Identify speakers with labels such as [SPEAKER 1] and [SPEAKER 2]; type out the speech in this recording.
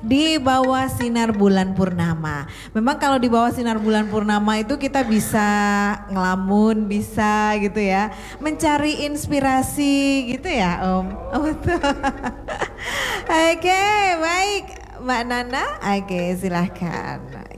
[SPEAKER 1] di bawah sinar bulan purnama. Memang kalau di bawah sinar bulan purnama itu kita bisa ngelamun, bisa gitu ya, mencari inspirasi gitu ya Om. Oh, betul. Oke, baik Mbak Nana, oke silahkan.